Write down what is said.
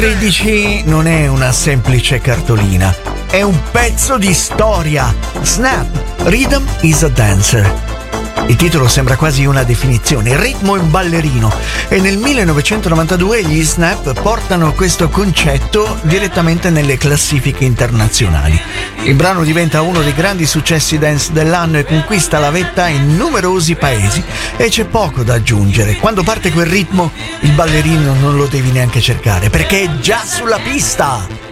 13 non è una semplice cartolina, è un pezzo di storia. Snap, Rhythm is a Dancer. Il titolo sembra quasi una definizione, il ritmo è un ballerino, e nel 1992 gli Snap portano questo concetto direttamente nelle classifiche internazionali. Il brano diventa uno dei grandi successi dance dell'anno e conquista la vetta in numerosi paesi, e c'è poco da aggiungere. Quando parte quel ritmo, il ballerino non lo devi neanche cercare perché è già sulla pista.